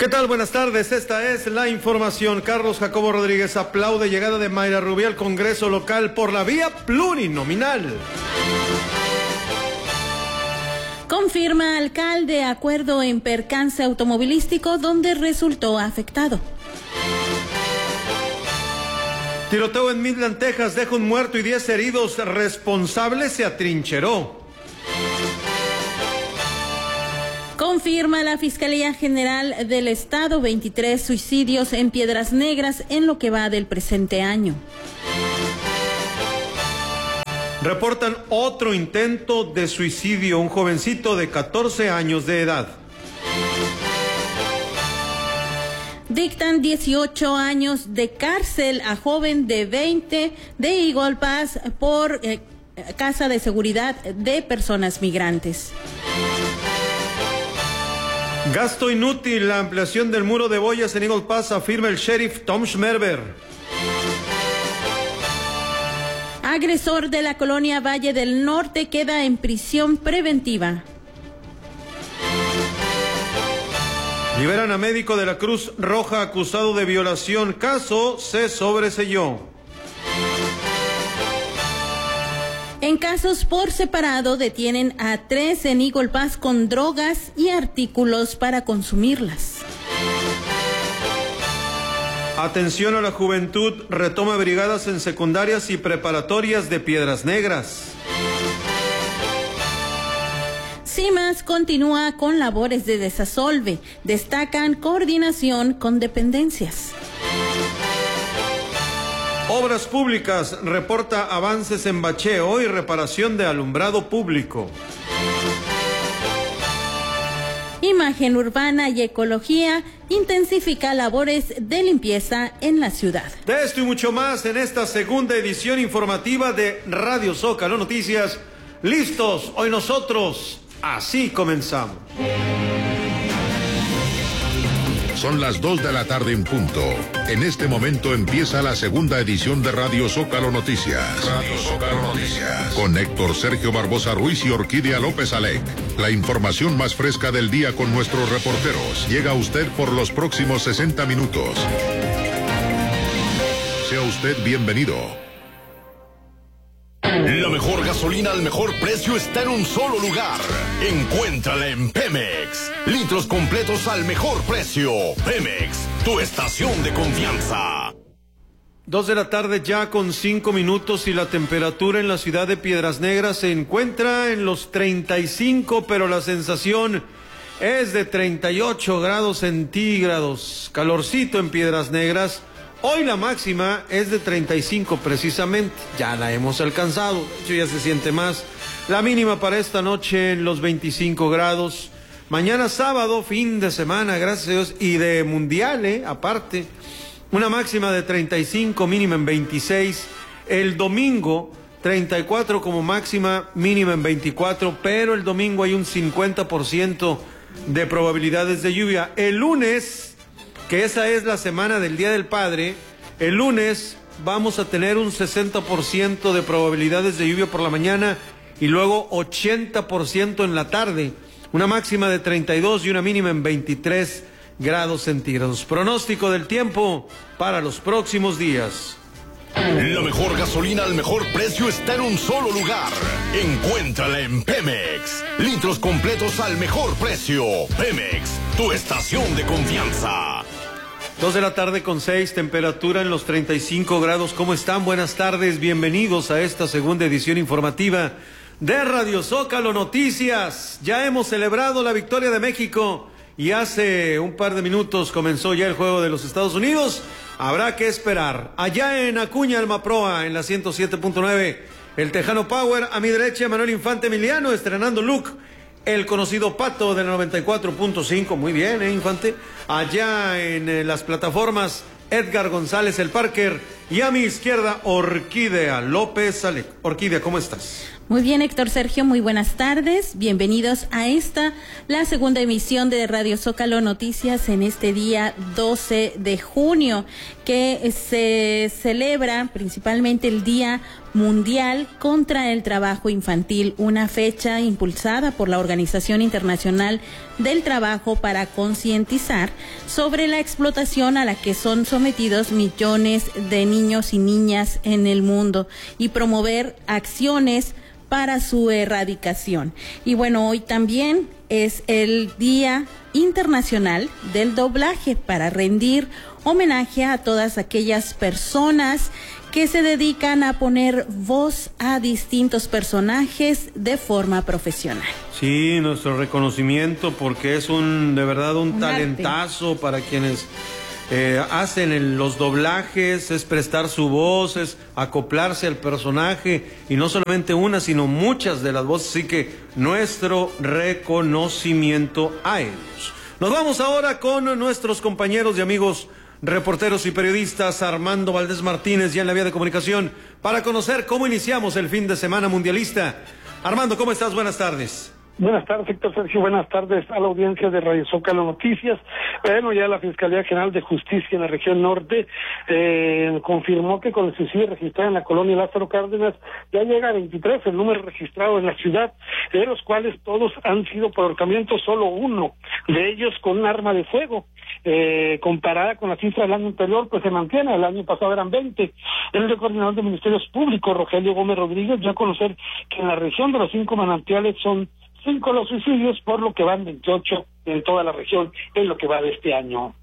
¿Qué tal? Buenas tardes, esta es la información. Carlos Jacobo Rodríguez aplaude llegada de Mayra Rubí al Congreso local por la vía plurinominal. Confirma alcalde acuerdo en percance automovilístico donde resultó afectado. Tiroteo en Midland, Texas, deja un muerto y 10 heridos. Responsable se atrincheró. Confirma la Fiscalía General del Estado 23 suicidios en Piedras Negras en lo que va del presente año. Reportan otro intento de suicidio, un jovencito de 14 años de edad. Dictan 18 años de cárcel a joven de 20 de Eagle Pass por casa de seguridad de personas migrantes. Gasto inútil, la ampliación del muro de boyas en Eagle Pass, afirma el sheriff Tom Schmerber. Agresor de la colonia Valle del Norte queda en prisión preventiva. Liberan a médico de la Cruz Roja acusado de violación. Caso se sobreseyó. En casos por separado detienen a 3 en Eagle Pass con drogas y artículos para consumirlas. Atención a la juventud, retoma brigadas en secundarias y preparatorias de Piedras Negras. CIMAS continúa con labores de desasolve, destacan coordinación con dependencias. Obras Públicas reporta avances en bacheo y reparación de alumbrado público. Imagen urbana y ecología intensifica labores de limpieza en la ciudad. De esto y mucho más en esta segunda edición informativa de Radio Zócalo Noticias. ¿Listos? Hoy nosotros así comenzamos. Son las 2 de la tarde en punto. En este momento empieza la segunda edición de Radio Zócalo Noticias. Radio Zócalo Noticias. Con Héctor Sergio Barbosa Ruiz y Orquídea López Alec. La información más fresca del día con nuestros reporteros. Llega a usted por los próximos 60 minutos. Sea usted bienvenido. La mejor gasolina al mejor precio está en un solo lugar. Encuéntrala en Pemex. Litros completos al mejor precio. Pemex, tu estación de confianza. 2 de la tarde ya con 5 minutos y la temperatura en la ciudad de Piedras Negras se encuentra en los 35, pero la sensación es de 38 grados centígrados. Calorcito en Piedras Negras. Hoy la máxima es de 35 precisamente, ya la hemos alcanzado, de hecho ya se siente más. La mínima para esta noche en los 25 grados. Mañana sábado, fin de semana, gracias a Dios, y de mundial, aparte. Una máxima de 35, mínima en 26. El domingo, 34 como máxima, mínima en 24, pero el domingo hay un 50% de probabilidades de lluvia. El lunes, que esa es la semana del Día del Padre, el lunes vamos a tener un 60% de probabilidades de lluvia por la mañana y luego 80% en la tarde, una máxima de 32 y una mínima en 23 grados centígrados. Pronóstico del tiempo para los próximos días. La mejor gasolina al mejor precio está en un solo lugar. Encuéntrala en Pemex. Litros completos al mejor precio. Pemex, tu estación de confianza. 2 de la tarde con 6, temperatura en los 35 grados. ¿Cómo están? Buenas tardes, bienvenidos a esta segunda edición informativa de Radio Zócalo Noticias. Ya hemos celebrado la victoria de México y hace un par de minutos comenzó ya el juego de los Estados Unidos. Habrá que esperar. Allá en Acuña, Almaproa, en la 107.9, el Tejano Power. A mi derecha, Manuel Infante Emiliano, estrenando look. El conocido Pato del 94.5. Muy bien, Infante. Allá en las plataformas, Edgar González, el Parker. Y a mi izquierda, Orquídea López Alec. Orquídea, ¿cómo estás? Muy bien, Héctor Sergio, muy buenas tardes. Bienvenidos a la segunda emisión de Radio Zócalo Noticias en este día 12 de junio, que se celebra principalmente el Día Mundial contra el Trabajo Infantil, una fecha impulsada por la Organización Internacional del Trabajo para concientizar sobre la explotación a la que son sometidos millones de niños y niñas en el mundo y promover acciones para su erradicación. Y bueno, hoy también es el Día Internacional del Doblaje, para rendir homenaje a todas aquellas personas que se dedican a poner voz a distintos personajes de forma profesional. Sí, nuestro reconocimiento, porque es de verdad un talentazo arte para quienes hacen los doblajes, es prestar su voz, es acoplarse al personaje, y no solamente una, sino muchas de las voces, así que nuestro reconocimiento a ellos. Nos vamos ahora con nuestros compañeros y amigos reporteros y periodistas. Armando Valdés Martínez ya en la vía de comunicación para conocer cómo iniciamos el fin de semana mundialista. Armando, ¿cómo estás? Buenas tardes. Buenas tardes, Héctor Sergio. Buenas tardes a la audiencia de Radio Zócalo Noticias. Bueno, ya la Fiscalía General de Justicia en la región norte confirmó que con el suicidio registrado en la colonia Lázaro Cárdenas ya llega a 23 el número registrado en la ciudad, de los cuales todos han sido por ahorcamiento, solo uno de ellos con un arma de fuego. Comparada con la cifra del año anterior, pues se mantiene. El año pasado eran 20. El coordinador de Ministerios Públicos, Rogelio Gómez Rodríguez, dio a conocer que en la región de los 5 manantiales son 5 los suicidios, por lo que van 28 en toda la región en lo que va de este año.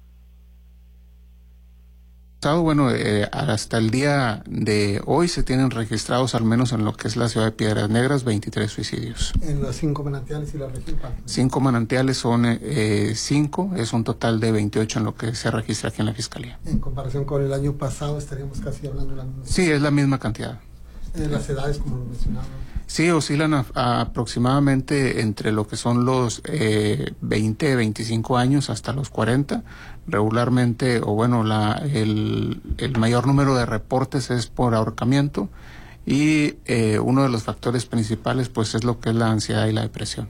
Bueno, hasta el día de hoy se tienen registrados, al menos en lo que es la ciudad de Piedras Negras, 23 suicidios. ¿En los 5 manantiales y la región? 5 manantiales son 5, es un total de 28 en lo que se registra aquí en la Fiscalía. En comparación con el año pasado, estaríamos casi hablando de la misma. Sí, es la misma cantidad. Las edades, como lo mencionaba. Sí, oscilan aproximadamente entre lo que son los 20, 25 años hasta los 40. Regularmente, o bueno, el mayor número de reportes es por ahorcamiento, y uno de los factores principales pues es lo que es la ansiedad y la depresión.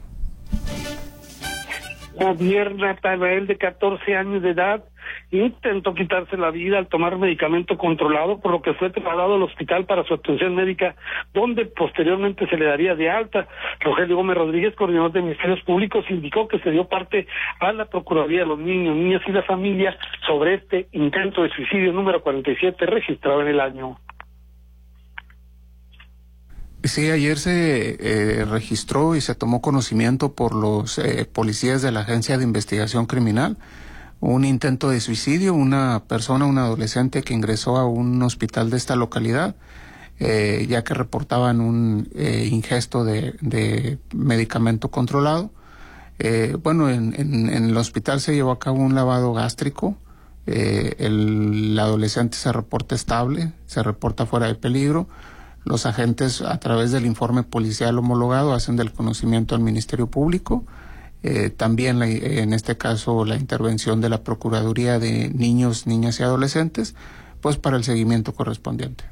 Ayer Natanael, de 14 años de edad, intentó quitarse la vida al tomar medicamento controlado, por lo que fue trasladado al hospital para su atención médica, donde posteriormente se le daría de alta. Rogelio Gómez Rodríguez, coordinador de Ministerios Públicos, indicó que se dio parte a la Procuraduría de los Niños, Niñas y la Familia sobre este intento de suicidio número 47 registrado en el año. Sí, ayer se registró y se tomó conocimiento por los policías de la Agencia de Investigación Criminal un intento de suicidio, una adolescente que ingresó a un hospital de esta localidad, ya que reportaban un ingesto de medicamento controlado. Bueno, en el hospital se llevó a cabo un lavado gástrico. El adolescente se reporta estable, se reporta fuera de peligro. Los agentes, a través del informe policial homologado, hacen del conocimiento al Ministerio Público. También en este caso la intervención de la Procuraduría de Niños, Niñas y Adolescentes, pues para el seguimiento correspondiente.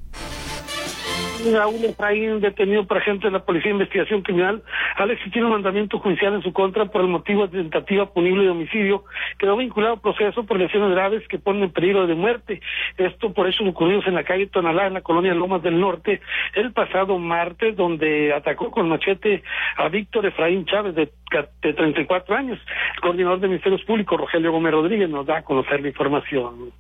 Raúl Efraín, detenido por agentes de la Policía de Investigación Criminal al existir un mandamiento judicial en su contra por el motivo de tentativa punible de homicidio, quedó vinculado a proceso por lesiones graves que ponen en peligro de muerte. Esto por hechos ocurridos en la calle Tonalá, en la colonia Lomas del Norte, el pasado martes, donde atacó con machete a Víctor Efraín Chávez, de 34 años. El coordinador de Ministerios Públicos, Rogelio Gómez Rodríguez, nos da a conocer la información.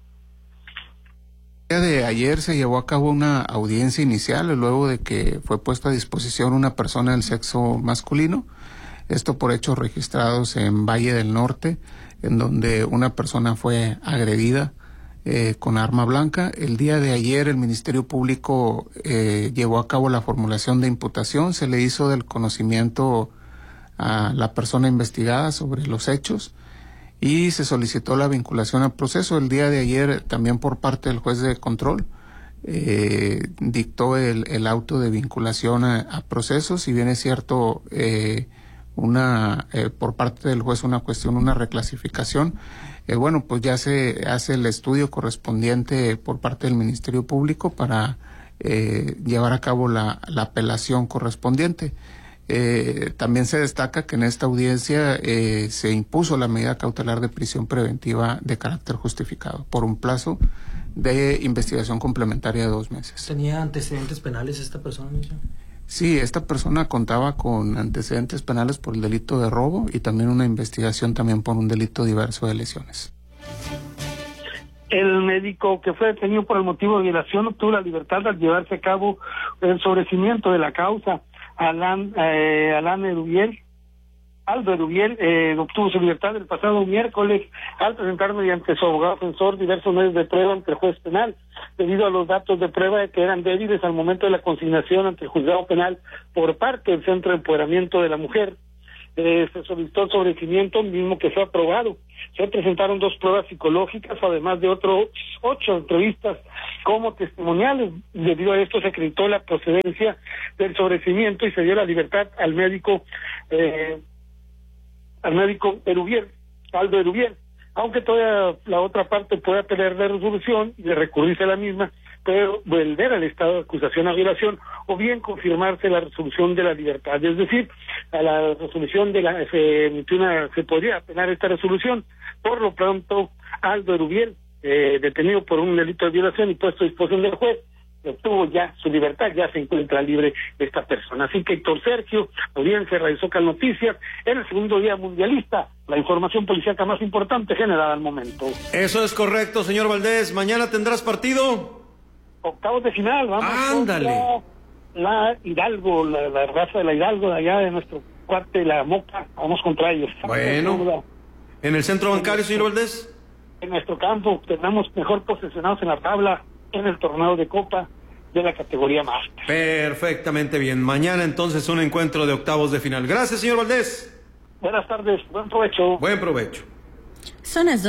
El día de ayer se llevó a cabo una audiencia inicial luego de que fue puesta a disposición una persona del sexo masculino, esto por hechos registrados en Valle del Norte, en donde una persona fue agredida con arma blanca. El día de ayer el Ministerio Público llevó a cabo la formulación de imputación, se le hizo del conocimiento a la persona investigada sobre los hechos y se solicitó la vinculación al proceso. El día de ayer también por parte del juez de control dictó el auto de vinculación a proceso. Si bien es cierto por parte del juez una reclasificación, bueno, pues ya se hace el estudio correspondiente por parte del Ministerio Público para llevar a cabo la apelación correspondiente. También se destaca que en esta audiencia se impuso la medida cautelar de prisión preventiva de carácter justificado por un plazo de investigación complementaria de 2 meses. ¿Tenía antecedentes penales esta persona? Sí, esta persona contaba con antecedentes penales por el delito de robo y también una investigación también por un delito diverso de lesiones. El médico que fue detenido por el motivo de violación obtuvo la libertad al llevarse a cabo el sobrecimiento de la causa. Aldo Erubiel obtuvo su libertad el pasado miércoles al presentar mediante su abogado defensor diversos medios de prueba ante el juez penal, debido a los datos de prueba que eran débiles al momento de la consignación ante el juzgado penal por parte del Centro de Empoderamiento de la Mujer. Se solicitó el sobrecimiento mismo que fue aprobado. Se presentaron 2 pruebas psicológicas, además de otros 8 entrevistas como testimoniales. Debido a esto se acreditó la procedencia del sobrecimiento y se dio la libertad al médico Aldo Erubiel, aunque todavía la otra parte puede apelar de resolución y de recurrirse a la misma, puede volver al estado de acusación a violación o bien confirmarse la resolución de la libertad. Es decir, a la resolución se podría apelar esta resolución. Por lo pronto, Aldo Erubiel, detenido por un delito de violación y puesto a disposición del juez, obtuvo ya su libertad, ya se encuentra libre esta persona. Así que Héctor Sergio, audiencia Radio Zócalo Noticias, en el segundo día mundialista, la información policíaca más importante generada al momento. Eso es correcto, señor Valdés. ¿Mañana tendrás partido? Octavos de final, vamos. ¡Ándale! La Hidalgo, la raza de la Hidalgo, de allá de nuestro cuate, la Moca, vamos contra ellos. Bueno, ¿en el centro bancario, señor Valdés? En nuestro campo, tenemos mejor posicionados en la tabla en el torneo de Copa de la categoría Máster. Perfectamente bien. Mañana entonces un encuentro de octavos de final. Gracias, señor Valdés. Buenas tardes, buen provecho. Buen provecho. Son las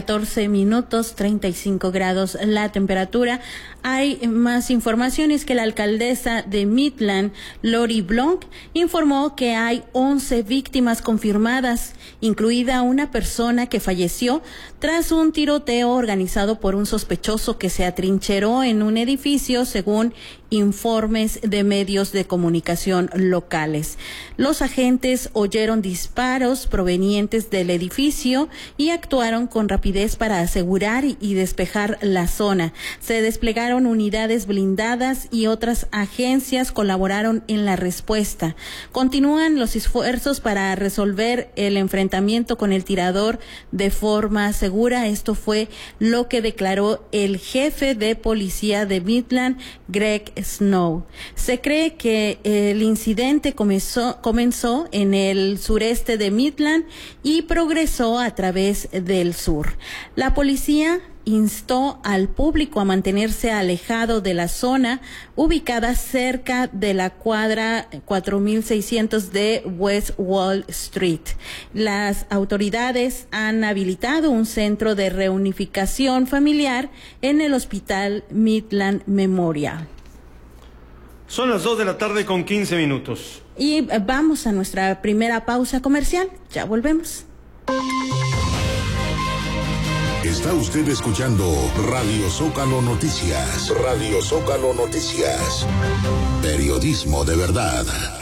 2:14, 35 grados la temperatura. Hay más informaciones que la alcaldesa de Midland, Lori Blanc, informó que hay 11 víctimas confirmadas, incluida una persona que falleció tras un tiroteo organizado por un sospechoso que se atrincheró en un edificio, según informes de medios de comunicación locales. Los agentes oyeron disparos provenientes del edificio y actuaron con rapidez para asegurar y despejar la zona. Se desplegaron unidades blindadas y otras agencias colaboraron en la respuesta. Continúan los esfuerzos para resolver el enfrentamiento con el tirador de forma segura. Esto fue lo que declaró el jefe de policía de Midland, Greg Snow. Se cree que el incidente comenzó en el sureste de Midland y progresó a través del sur. La policía instó al público a mantenerse alejado de la zona ubicada cerca de la cuadra 4600 de West Wall Street. Las autoridades han habilitado un centro de reunificación familiar en el Hospital Midland Memorial. Son las 2:15 p.m. Y vamos a nuestra primera pausa comercial. Ya volvemos. Está usted escuchando Radio Zócalo Noticias. Radio Zócalo Noticias. Periodismo de verdad.